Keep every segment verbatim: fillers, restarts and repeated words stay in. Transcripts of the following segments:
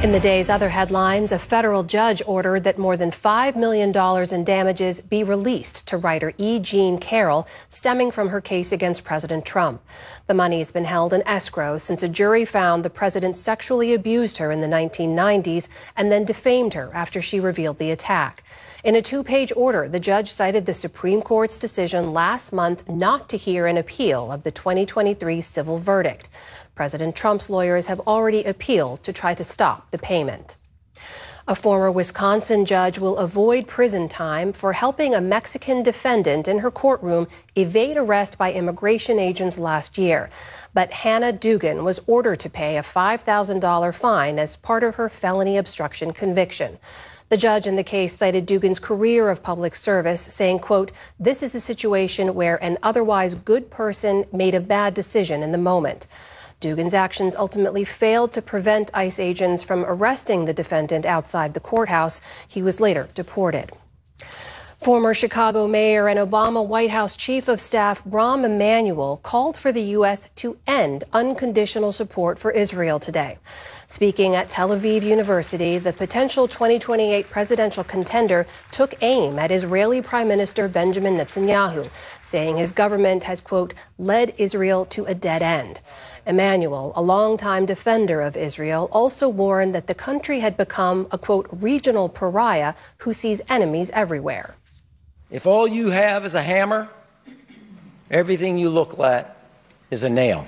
In the day's other headlines, a federal judge ordered that more than five million dollars in damages be released to writer E. Jean Carroll, stemming from her case against President Trump. The money has been held in escrow since a jury found the president sexually abused her in the nineteen nineties and then defamed her after she revealed the attack. In a two-page order, the judge cited the Supreme Court's decision last month not to hear an appeal of the twenty twenty-three civil verdict. President Trump's lawyers have already appealed to try to stop the payment. A former Wisconsin judge will avoid prison time for helping a Mexican defendant in her courtroom evade arrest by immigration agents last year. But Hannah Dugan was ordered to pay a five thousand dollars fine as part of her felony obstruction conviction. The judge in the case cited Dugan's career of public service, saying, quote, "This is a situation where an otherwise good person made a bad decision in the moment." Dugan's actions ultimately failed to prevent ICE agents from arresting the defendant outside the courthouse. He was later deported. Former Chicago mayor and Obama White House chief of staff Rahm Emanuel called for the U S to end unconditional support for Israel today. Speaking at Tel Aviv University, the potential twenty twenty-eight presidential contender took aim at Israeli Prime Minister Benjamin Netanyahu, saying his government has, quote, led Israel to a dead end. Emanuel, a longtime defender of Israel, also warned that the country had become a, quote, regional pariah who sees enemies everywhere. If all you have is a hammer, everything you look at is a nail.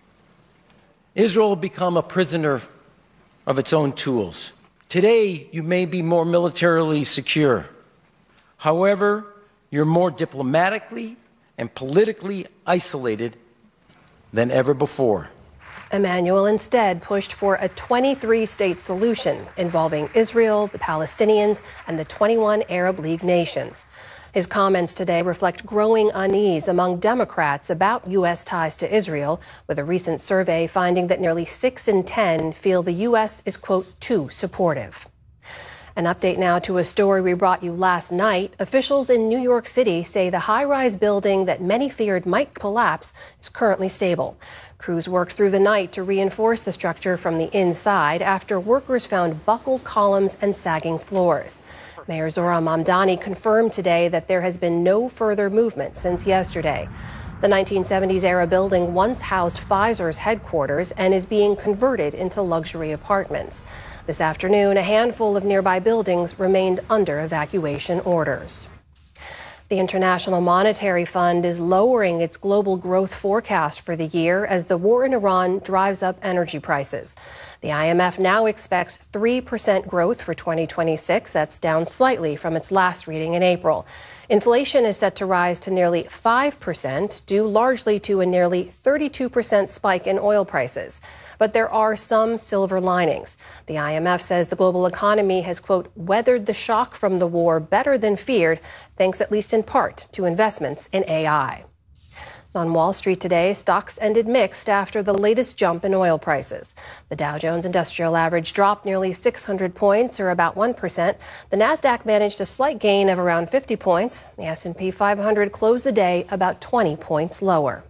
Israel will become a prisoner of its own tools. Today, you may be more militarily secure. However, you're more diplomatically and politically isolated than ever before. Emanuel instead pushed for a twenty-three state solution involving Israel, the Palestinians, and the twenty-one Arab League nations. His comments today reflect growing unease among Democrats about U S ties to Israel, with a recent survey finding that nearly six in ten feel the U S is, quote, too supportive. An update now to a story we brought you last night. Officials in New York City say the high-rise building that many feared might collapse is currently stable. Crews worked through the night to reinforce the structure from the inside after workers found buckled columns and sagging floors. Mayor Zohran Mamdani confirmed today that there has been no further movement since yesterday. The nineteen seventies-era building once housed Pfizer's headquarters and is being converted into luxury apartments. This afternoon, a handful of nearby buildings remained under evacuation orders. The International Monetary Fund is lowering its global growth forecast for the year as the war in Iran drives up energy prices. The I M F now expects three percent growth for twenty twenty-six. That's down slightly from its last reading in April. Inflation is set to rise to nearly five percent, due largely to a nearly thirty-two percent spike in oil prices. But there are some silver linings. The I M F says the global economy has, quote, weathered the shock from the war better than feared, thanks at least in part to investments in A I. On Wall Street today, stocks ended mixed after the latest jump in oil prices. The Dow Jones Industrial Average dropped nearly six hundred points, or about one percent. The Nasdaq managed a slight gain of around fifty points. The S and P five hundred closed the day about twenty points lower.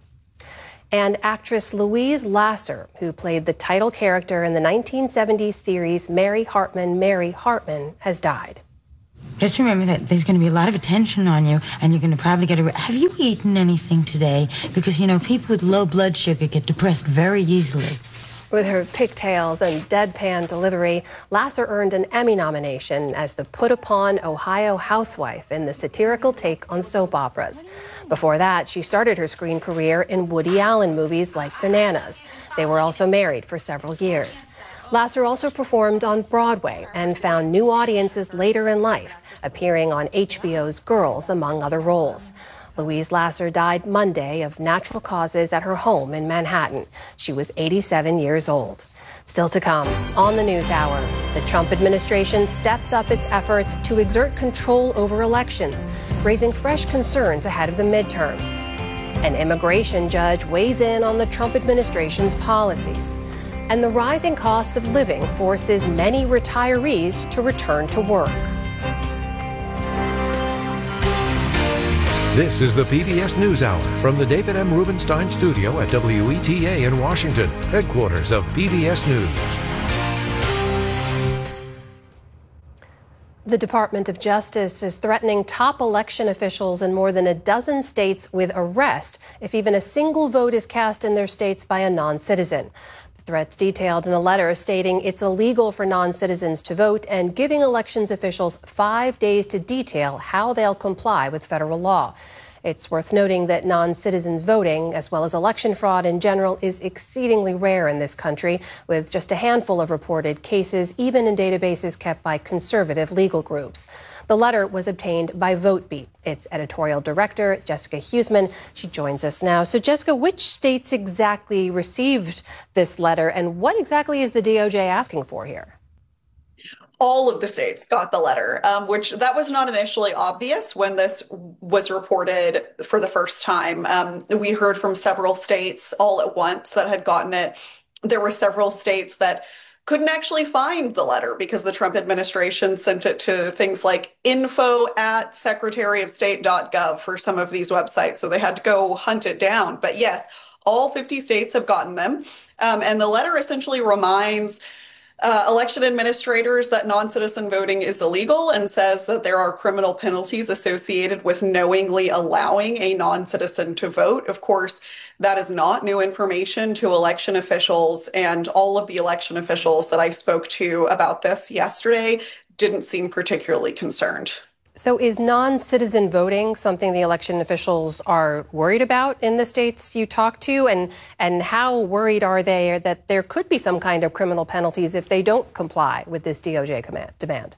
And actress Louise Lasser, who played the title character in the nineteen seventies series Mary Hartman, Mary Hartman, has died. Just remember that there's going to be a lot of attention on you, and you're going to probably get a... Have you eaten anything today? Because, you know, people with low blood sugar get depressed very easily. With her pigtails and deadpan delivery, Lasser earned an Emmy nomination as the put-upon Ohio housewife in the satirical take on soap operas. Before that, she started her screen career in Woody Allen movies like Bananas. They were also married for several years. Lasser also performed on Broadway and found new audiences later in life, appearing on H B O's Girls, among other roles. Louise Lasser died Monday of natural causes at her home in Manhattan. She was eighty-seven years old. Still to come on the NewsHour, the Trump administration steps up its efforts to exert control over elections, raising fresh concerns ahead of the midterms. An immigration judge weighs in on the Trump administration's policies. And the rising cost of living forces many retirees to return to work. This is the P B S NewsHour from the David M. Rubenstein studio at W E T A in Washington, headquarters of P B S News. The Department of Justice is threatening top election officials in more than a dozen states with arrest if even a single vote is cast in their states by a non-citizen. The threats detailed in a letter stating it's illegal for non-citizens to vote and giving elections officials five days to detail how they'll comply with federal law. It's worth noting that non-citizens voting, as well as election fraud in general, is exceedingly rare in this country, with just a handful of reported cases, even in databases kept by conservative legal groups. The letter was obtained by VoteBeat. Its editorial director, Jessica Huseman, she joins us now. So, Jessica, which states exactly received this letter, and what exactly is the D O J asking for here? All of the states got the letter, um, which that was not initially obvious when this was reported for the first time. Um, we heard from several states all at once that had gotten it. There were several states that couldn't actually find the letter because the Trump administration sent it to things like info at secretary of state dot gov for some of these websites. So they had to go hunt it down. But yes, all fifty states have gotten them. Um, and the letter essentially reminds Uh, election administrators that non-citizen voting is illegal and says that there are criminal penalties associated with knowingly allowing a non-citizen to vote. Of course, that is not new information to election officials, and all of the election officials that I spoke to about this yesterday didn't seem particularly concerned. So is non-citizen voting something the election officials are worried about in the states you talk to? And, and how worried are they that there could be some kind of criminal penalties if they don't comply with this D O J command, demand?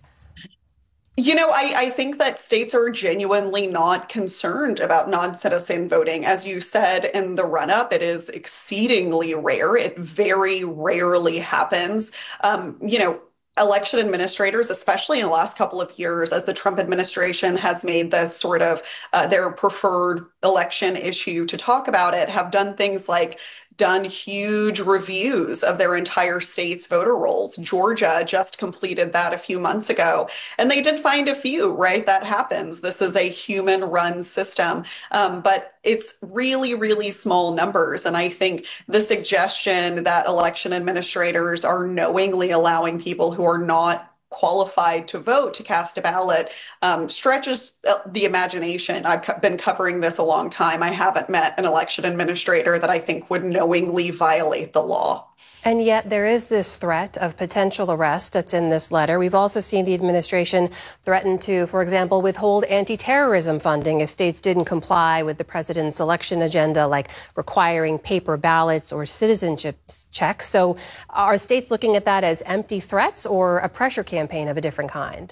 You know, I, I think that states are genuinely not concerned about non-citizen voting. As you said in the run-up, it is exceedingly rare. It very rarely happens. Um, you know, election administrators, especially in the last couple of years, as the Trump administration has made this sort of uh, their preferred election issue to talk about it, have done things like done huge reviews of their entire state's voter rolls. Georgia just completed that a few months ago, and they did find a few, right? That happens. This is a human-run system, um, but it's really, really small numbers. And I think the suggestion that election administrators are knowingly allowing people who are not qualified to vote to cast a ballot um, stretches the imagination. I've co- been covering this a long time. I haven't met an election administrator that I think would knowingly violate the law. And yet there is this threat of potential arrest that's in this letter. We've also seen the administration threaten to, for example, withhold anti-terrorism funding if states didn't comply with the president's election agenda, like requiring paper ballots or citizenship checks. So are states looking at that as empty threats or a pressure campaign of a different kind?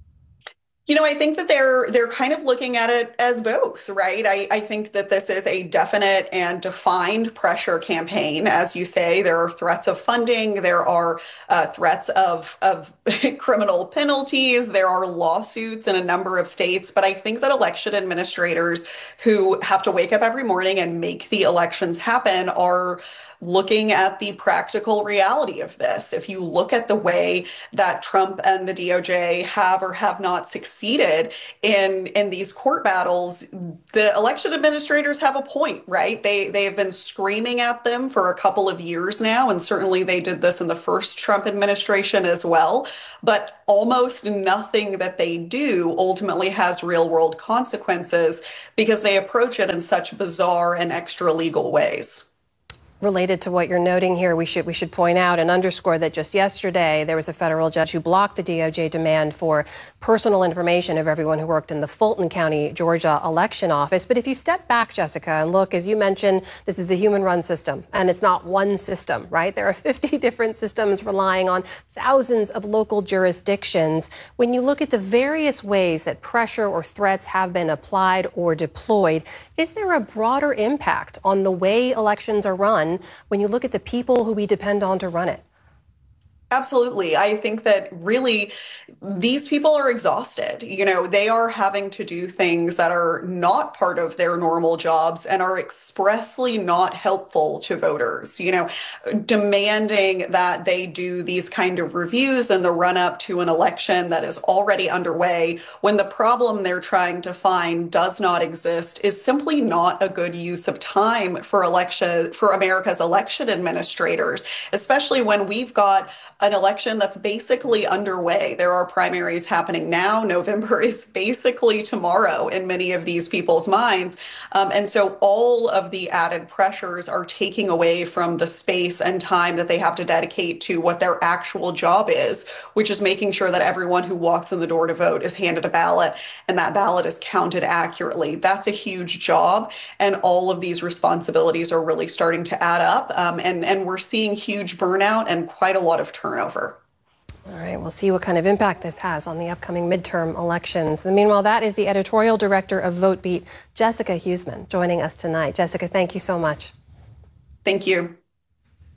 You know, I think that they're they're kind of looking at it as both, right? I, I think that this is a definite and defined pressure campaign. As you say, there are threats of funding, there are uh, threats of, of criminal penalties, there are lawsuits in a number of states. But I think that election administrators who have to wake up every morning and make the elections happen are looking at the practical reality of this. If you look at the way that Trump and the D O J have or have not succeeded in, in these court battles, the election administrators have a point, right? They, they have been screaming at them for a couple of years now, and certainly they did this in the first Trump administration as well. But almost nothing that they do ultimately has real world consequences because they approach it in such bizarre and extra legal ways. Related to what you're noting here, we should we should point out and underscore that just yesterday there was a federal judge who blocked the D O J demand for personal information of everyone who worked in the Fulton County, Georgia election office. But if you step back, Jessica, and look, as you mentioned, this is a human-run system, and it's not one system, right? There are fifty different systems relying on thousands of local jurisdictions. When you look at the various ways that pressure or threats have been applied or deployed, is there a broader impact on the way elections are run when you look at the people who we depend on to run it? Absolutely. I think that really these people are exhausted. You know, they are having to do things that are not part of their normal jobs and are expressly not helpful to voters. You know, demanding that they do these kind of reviews in the run up to an election that is already underway when the problem they're trying to find does not exist is simply not a good use of time for election, for America's election administrators, especially when we've got an election that's basically underway. There are primaries happening now. November is basically tomorrow in many of these people's minds. Um, and so all of the added pressures are taking away from the space and time that they have to dedicate to what their actual job is, which is making sure that everyone who walks in the door to vote is handed a ballot and that ballot is counted accurately. That's a huge job. And all of these responsibilities are really starting to add up. Um, and, and we're seeing huge burnout and quite a lot of turnover. All right, we'll see what kind of impact this has on the upcoming midterm elections. And meanwhile, that is the editorial director of VoteBeat, Jessica Huseman, joining us tonight. Jessica, thank you so much. Thank you.